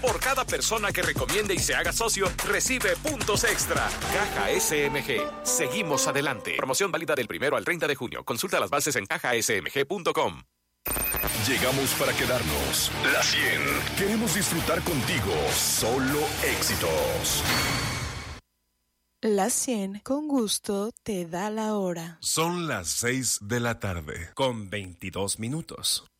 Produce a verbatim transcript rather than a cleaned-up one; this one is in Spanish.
Por cada persona que recomiende y se haga socio, recibe puntos extra. Caja S M G. Seguimos adelante. Promoción válida del primero al treinta de junio. Consulta las bases en caja s m g punto com. Llegamos para quedarnos. La cien. Queremos disfrutar contigo. Solo éxitos. La cien, con gusto, te da la hora. Son las seis de la tarde, con veintidós minutos.